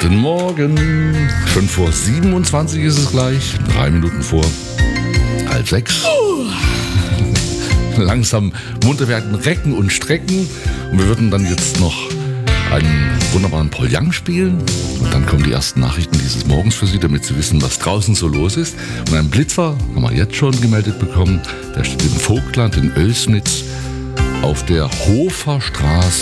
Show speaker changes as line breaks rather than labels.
Guten Morgen. Schon vor 27 ist es gleich. 3 Minuten vor 5:30. Langsam munter werden, recken und strecken. Und wir würden dann jetzt noch einen wunderbaren Paul Young spielen. Und dann kommen die ersten Nachrichten dieses Morgens für Sie, damit Sie wissen, was draußen so los ist. Und einen Blitzer haben wir jetzt schon gemeldet bekommen. Der steht im Vogtland in Oelsnitz auf der Hofer Straße